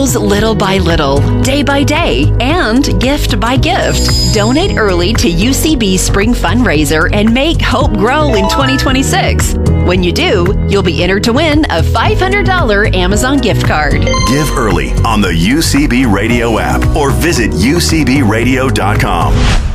Little by little, day by day, and gift by gift. Donate early to UCB Spring Fundraiser and make hope grow in 2026. When you do, you'll be entered to win a $500 Amazon gift card. Give early on the UCB Radio app or visit ucbradio.com.